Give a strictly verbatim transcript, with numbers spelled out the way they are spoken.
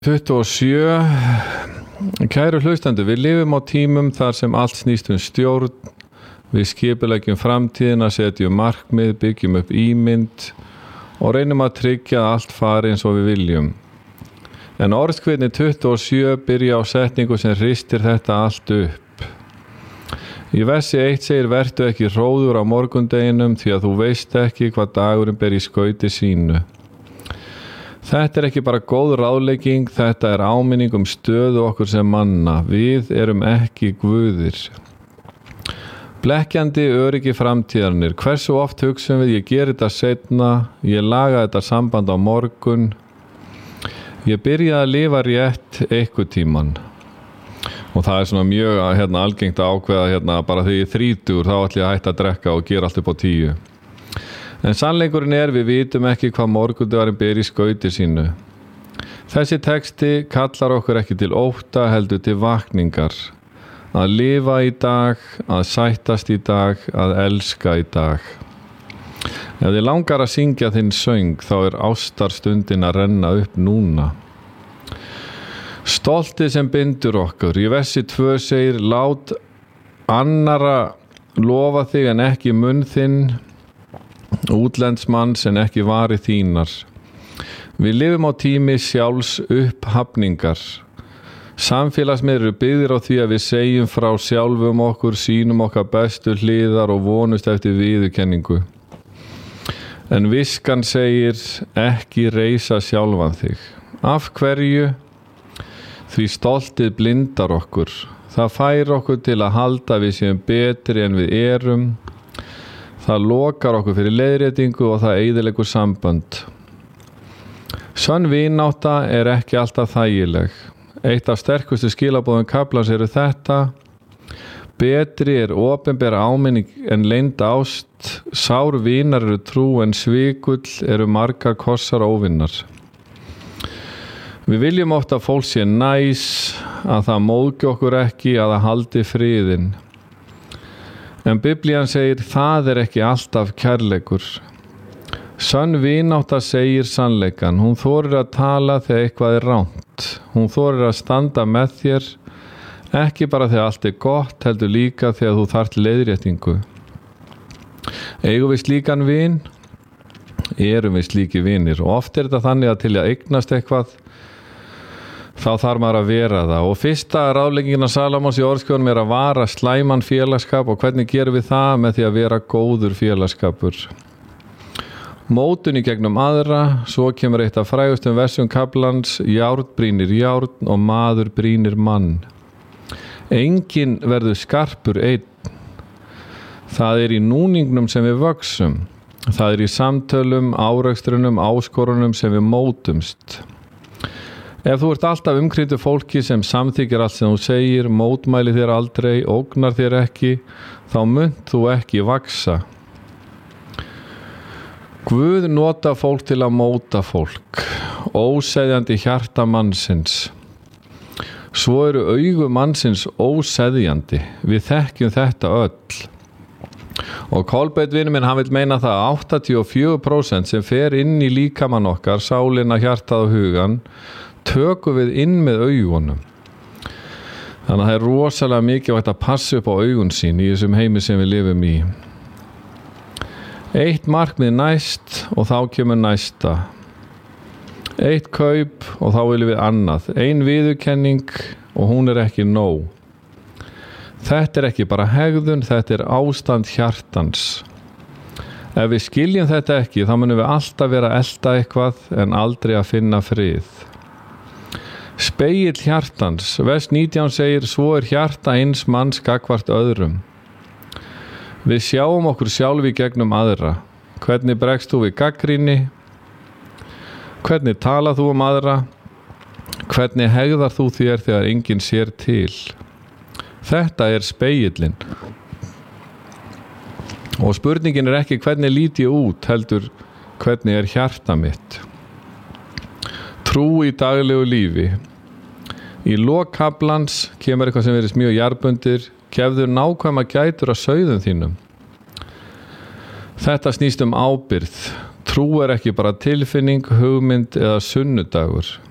tuttugu og sjö. Kæru hlustendur, við lifum á tímum þar sem allt snýst um stjórn. Við skipuleggjum framtíðina, setjum markmið, byggjum upp ímynd og reynum að tryggja að allt fari eins og við viljum. En orðskviðni tuttugu og sjö byrja á setningu sem hristir þetta allt upp. Í versi eitt segir: vertu ekki hróður á morgundeginum, því að þú veist ekki hvað dagurinn ber í skauti sínu. Þetta er ekki bara góð ráðlegging, þetta er áminning um stöðu okkur sem manna. Við erum ekki guðir. Blekkjandi öryggi framtíðarnir. Hversu oft hugsum við: ég geri þetta seinna, ég laga þetta samband á morgun, ég byrja að lifa rétt einhvern tímann. Og það er svona mjög hérna, algengt að ákveða hérna, bara þegar ég er þrítugur þá ætla ég að hætta að drekka og gera allt upp á tíu. En sannleikurinn er, við vitum ekki hvað morgundagurinn ber í skauti sínu. Þessi texti kallar okkur ekki til ótta, heldur til vakningar. Að lifa í dag, að sættast í dag, að elska í dag. Ef þið langar að syngja þinn söng, þá er ástarstundin að renna upp núna. Stoltið sem bindur okkur. Í versi tvö segir: lát annara lofa þig en ekki munn þinn, útlendsmanns en ekki vari þínar. Við lifum á tími sjálfs upphafningar. Samfélagsmiðlar eru byggðir á því að við segjum frá sjálfum okkur, sýnum okkar bestu hliðar og vonumst eftir viðurkenningu. En viskan segir: ekki reisa sjálfan þig. Af hverju? Því stoltið blindar okkur. Það fær okkur til að halda við séum betri en við erum. Það lokar okkur fyrir leiðréttingu og það eyðileggur sambönd. Sönn vinátta er ekki alltaf þægileg. Eitt af sterkustu skilaboðum kaflans eru þetta: betri er opinber áminning en leynd ást, sár vinar eru trú en svikull eru margar kossar óvinnar. Við viljum ofta að fólk sé næs, að það móðgi okkur ekki, að það haldi friðinn. En Biblían segir: það er ekki alltaf kærleikur. Sönn vinátta segir sannleikan. Hún þorir að tala þegar eitthvað er rangt. Hún þorir að standa með þér, ekki bara þegar allt er gott, heldur líka þegar þú þarft leiðréttingu. Eigum við slíkan vin? Erum við slíki vinir? Og oft er þetta þannig að til að eignast eitthvað, þá þarf maður að vera það. Og fyrsta ráðleggingin af Salomons í orðskjónum er að vara slæman félagsskap. Og hvernig gerum við það? Með því að vera góður félagsskapur. Mótun í gegnum aðra. Svo kemur eitt af frægustum versjum kaflans: járn brýnir járn og maður brýnir mann. Enginn verður skarpur einn. Það er í núningnum sem við vöxum. Það er í samtölum, árekstrunum, áskorunum sem við mótumst. Ef þú ert alltaf umkringdur fólki sem samþykir allt sem þú segir, mótmæli þér aldrei, ógnar þér ekki, þá munt þú ekki vaxa. Guð nota fólk til að móta fólk, óseðjandi hjarta mannsins. Svo eru augu mannsins óseðjandi. Við þekkjum þetta öll. Og Kolbeinn vinur minn, hann vil meina það að áttatíu og fjögur prósent sem fer inn í líkamann okkar, sálina, hjartað og hugan, tökum við inn með augunum. Þannig að það er rosalega mikilvægt að passa upp á augun sín í þessum heimi sem við lifum í. Eitt markmið næst og þá kemur næsta. Eitt kaup og þá viljum við annað. Ein viðurkenning og hún er ekki nóg. Þetta er ekki bara hegðun, þetta er ástand hjartans. Ef við skiljum þetta ekki, þá munum við alltaf vera að elta eitthvað en aldrei að finna frið. Spegill hjartans. Vers nítján segir: svo er hjarta eins manns gagnvart öðrum. Við sjáum okkur sjálf í gegnum aðra. Hvernig bregst þú við gagnrýni? Hvernig talar þú um aðra? Hvernig hegðar þú þér þegar enginn sér til? Þetta er spegillinn. Og spurningin er ekki hvernig lít ég út, heldur hvernig er hjarta mitt. Trú í daglegu lífi. Í lok kaflans kemur eitthvað sem verið mjög jarðbundir: gefðu nákvæma gætur að sauðum þínum. Þetta snýst um ábyrgð. Trú er ekki bara tilfinning, hugmynd eða sunnudagur.